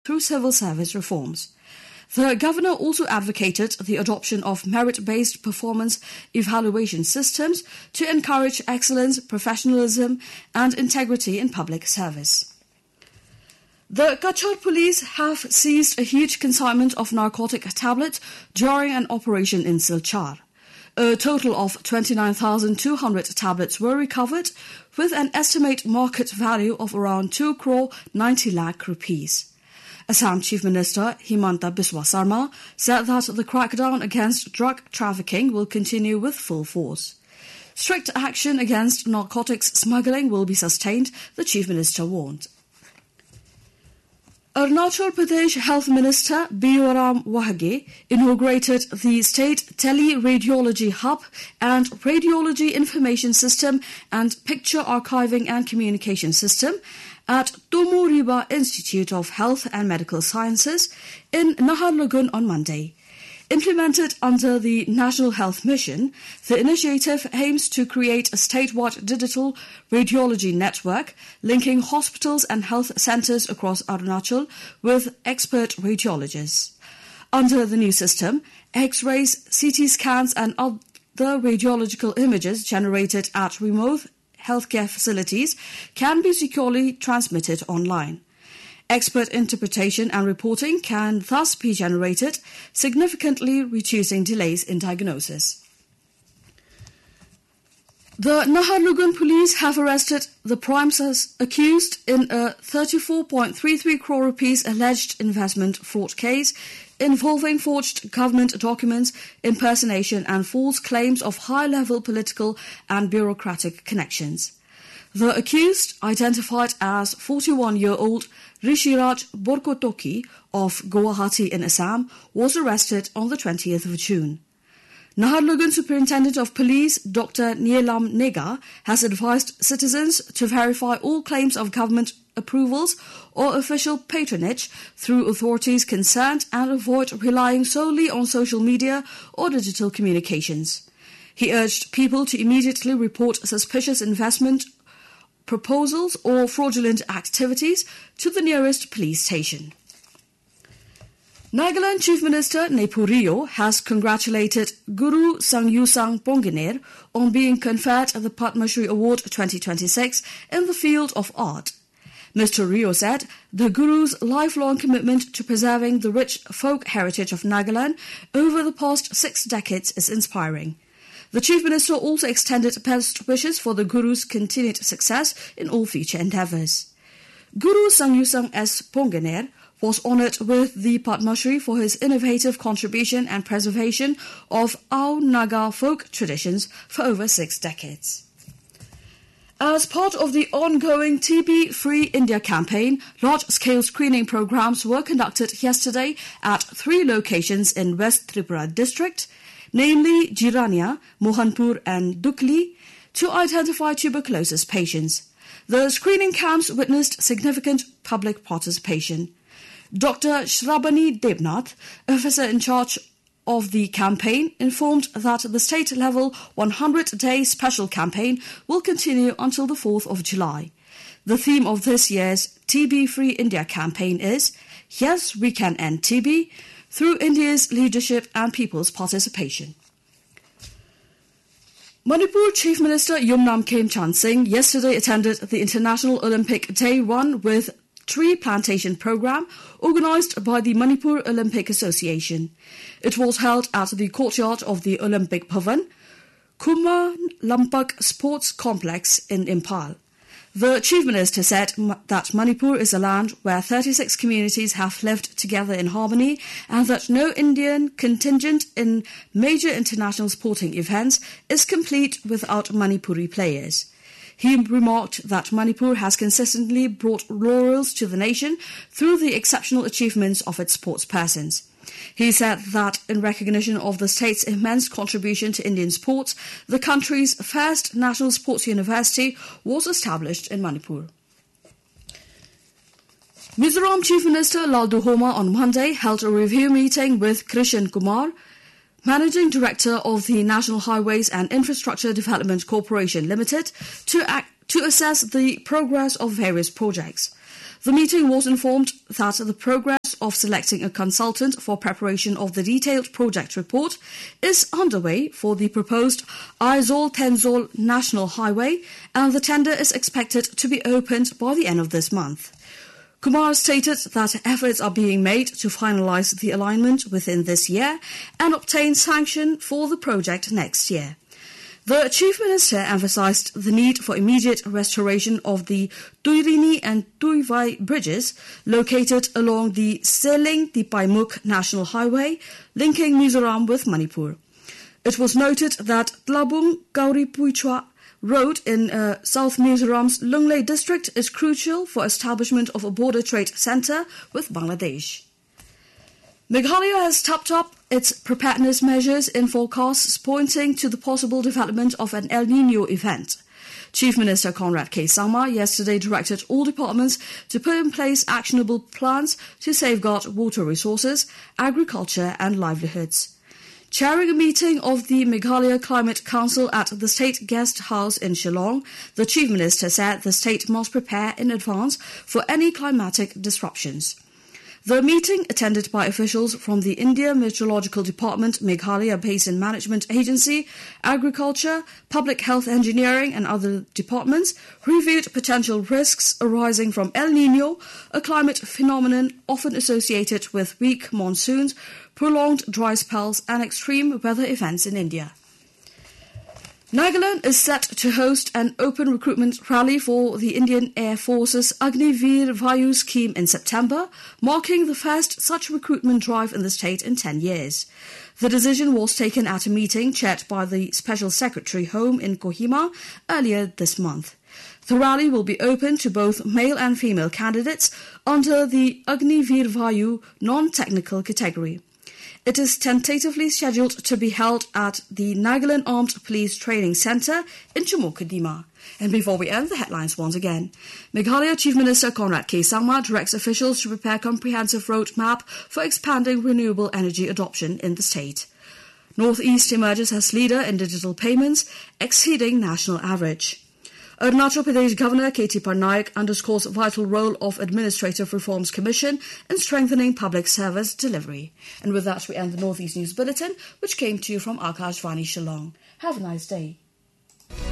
through civil service reforms. The governor also advocated the adoption of merit-based performance evaluation systems to encourage excellence, professionalism, and integrity in public service. The Cachar police have seized a huge consignment of narcotic tablets during an operation in Silchar. A total of 29,200 tablets were recovered, with an estimated market value of around 2 crore 90 lakh rupees. Assam Chief Minister Himanta Biswa Sarma said that the crackdown against drug trafficking will continue with full force. Strict action against narcotics smuggling will be sustained, the Chief Minister warned. Arunachal Pradesh Health Minister Bioram Wahage inaugurated the State Tele-Radiology Hub and Radiology Information System and Picture Archiving and Communication System at Tomo Riba Institute of Health and Medical Sciences in Naharlagun on Monday. Implemented under the National Health Mission, the initiative aims to create a statewide digital radiology network linking hospitals and health centres across Arunachal with expert radiologists. Under the new system, X-rays, CT scans and other radiological images generated at remote healthcare facilities can be securely transmitted online. Expert interpretation and reporting can thus be generated, significantly reducing delays in diagnosis. The Naharlagun police have arrested the prime accused in a 34.33 crore rupees alleged investment fraud case involving forged government documents, impersonation and false claims of high-level political and bureaucratic connections. The accused, identified as 41-year-old Rishiraj Borkotoki of Guwahati in Assam, was arrested on the 20th of June. Naharlagun Superintendent of Police Dr. Nielam Nega has advised citizens to verify all claims of government approvals or official patronage through authorities concerned and avoid relying solely on social media or digital communications. He urged people to immediately report suspicious investment proposals or fraudulent activities to the nearest police station. Nagaland Chief Minister Neiphu Rio has congratulated Guru Sangyusang Pongener on being conferred the Padma Shri Award 2026 in the field of art. Mr. Rio said the Guru's lifelong commitment to preserving the rich folk heritage of Nagaland over the past 6 decades is inspiring. The Chief Minister also extended best wishes for the Guru's continued success in all future endeavours. Guru Sangyusang S. Pongener was honoured with the Padma Shri for his innovative contribution and preservation of our Naga folk traditions for over 6 decades. As part of the ongoing TB-Free India campaign, large-scale screening programs were conducted yesterday at 3 locations in West Tripura district, namely Jirania, Mohanpur and Dukli, to identify tuberculosis patients. The screening camps witnessed significant public participation. Dr. Shrabani Debnath, officer in charge of the campaign, informed that the state-level 100-day special campaign will continue until the 4th of July. The theme of this year's TB-Free India campaign is Yes, We Can End TB, through India's leadership and people's participation. Manipur Chief Minister Yumnam Khemchand Singh yesterday attended the International Olympic Day Run with Tree Plantation Programme organised by the Manipur Olympic Association. It was held at the courtyard of the Olympic Bhavan, Kumar Lampak Sports Complex in Impal. The Chief Minister said that Manipur is a land where 36 communities have lived together in harmony and that no Indian contingent in major international sporting events is complete without Manipuri players. He remarked that Manipur has consistently brought laurels to the nation through the exceptional achievements of its sportspersons. He said that in recognition of the state's immense contribution to Indian sports, the country's first national sports university was established in Manipur. Mizoram Chief Minister Laldu Homa on Monday held a review meeting with Krishan Kumar, Managing Director of the National Highways and Infrastructure Development Corporation Limited, to assess the progress of various projects. The meeting was informed that the progress of selecting a consultant for preparation of the detailed project report is underway for the proposed Aizawl-Tenzol National Highway, and the tender is expected to be opened by the end of this month. Kumar stated that efforts are being made to finalise the alignment within this year and obtain sanction for the project next year. The Chief Minister emphasised the need for immediate restoration of the Tuirini and Tuivai bridges located along the Seling-Dipaimuk National Highway linking Mizoram with Manipur. It was noted that Tlabung-Gauri-Puichua Road in South Mizoram's Lunglei district is crucial for establishment of a border trade centre with Bangladesh. Meghalaya has stepped up its preparedness measures in forecasts pointing to the possible development of an El Niño event. Chief Minister Conrad K. Sangma yesterday directed all departments to put in place actionable plans to safeguard water resources, agriculture and livelihoods. Chairing a meeting of the Meghalaya Climate Council at the State Guest House in Shillong, the Chief Minister said the state must prepare in advance for any climatic disruptions. The meeting, attended by officials from the India Meteorological Department, Meghalaya Basin Management Agency, Agriculture, Public Health Engineering and other departments, reviewed potential risks arising from El Niño, a climate phenomenon often associated with weak monsoons, prolonged dry spells and extreme weather events in India. Nagaland is set to host an open recruitment rally for the Indian Air Force's Agniveer Vayu scheme in September, marking the first such recruitment drive in the state in 10 years. The decision was taken at a meeting chaired by the Special Secretary Home in Kohima earlier this month. The rally will be open to both male and female candidates under the Agniveer Vayu non-technical category. It is tentatively scheduled to be held at the Nagaland Armed Police Training Centre in Chumokadima. And before we end, the headlines once again. Meghalaya Chief Minister Conrad K. Sangma directs officials to prepare a comprehensive roadmap for expanding renewable energy adoption in the state. North East emerges as leader in digital payments, exceeding national average. Arunachal Pradesh Governor K.T. Parnaik underscores vital role of Administrative Reforms Commission in strengthening public service delivery. And with that, we end the North East News Bulletin, which came to you from Akashvani Shillong. Have a nice day.